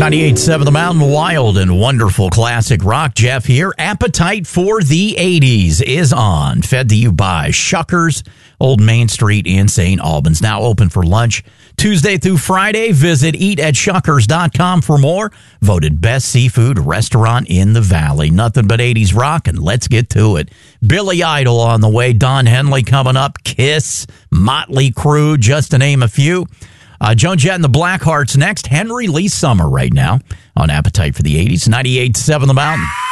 98.7 The Mountain, wild and wonderful classic rock. Jeff here. Appetite for the 80s is on. Fed to you by Shuckers, Old Main Street in St. Albans. Now open for lunch Tuesday through Friday. Visit eatatshuckers.com for more. Voted best seafood restaurant in the valley. Nothing but 80s rock, and let's get to it. Billy Idol on the way. Don Henley coming up. Kiss, Motley Crue, just to name a few. Joan Jett and the Blackhearts next. Henry Lee Summer right now on Appetite for the 80s. 98.7 The Mountain.